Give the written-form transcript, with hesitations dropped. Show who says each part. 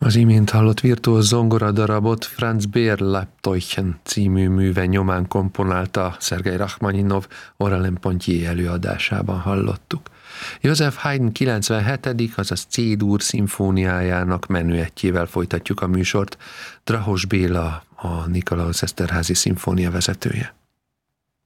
Speaker 1: Az imént hallott virtuóz zongoradarabot Franz Beer-Leibteuchen című műve nyomán komponálta Szergej Rachmaninov Aurélien Ponty előadásában hallottuk. József Haydn 97., azaz C-dur szimfóniájának menüettjével folytatjuk a műsort. Drahos Béla, a Nikolaus Eszterházy szimfónia vezetője.